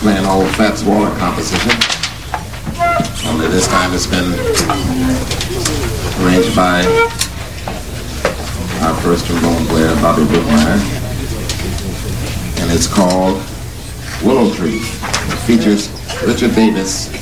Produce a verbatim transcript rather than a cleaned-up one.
play an old Fats Waller composition. Only this time it's been arranged by our first trombone player, Bobby Brookmeyer. And it's called Willow Tree. It features Richard Davis